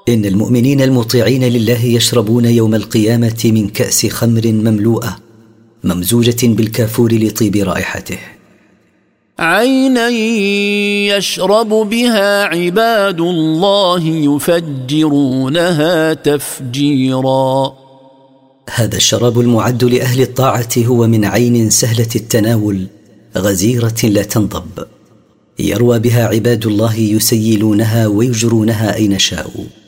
إن المؤمنين المطيعين لله يشربون يوم القيامة من كأس خمر مملوءة ممزوجة بالكافور لطيب رائحته، عينا يشرب بها عباد الله يفجرونها تفجيرا. هذا الشراب المعد لأهل الطاعة هو من عين سهلة التناول غزيرة لا تنضب، يروى بها عباد الله يسيلونها ويجرونها أين شاءوا.